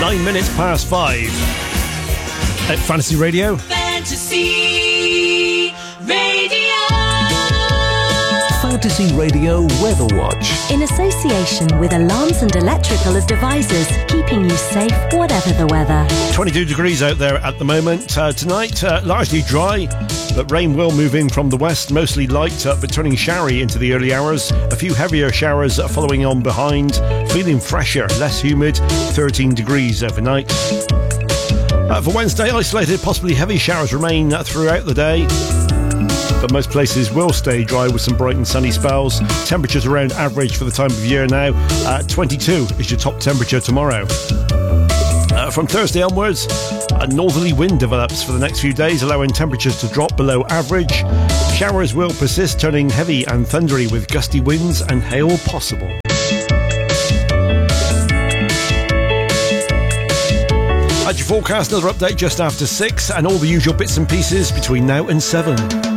9 minutes past 5 at Fantasy Radio. Fantasy Radio. Fantasy Radio Weather Watch. In association with Alarms and Electrical as Devisors, keeping you safe whatever the weather. 22 degrees out there at the moment. Tonight, largely dry, but rain will move in from the west, mostly light, but turning showery into the early hours. A few heavier showers following on behind. Feeling fresher, less humid, 13 degrees overnight. For Wednesday, isolated, possibly heavy showers remain throughout the day, but most places will stay dry with some bright and sunny spells. Temperatures around average for the time of year now. 22 is your top temperature tomorrow. From Thursday onwards, a northerly wind develops for the next few days, allowing temperatures to drop below average. Showers will persist, turning heavy and thundery with gusty winds and hail possible. At your forecast, another update just after 6, and all the usual bits and pieces between now and 7.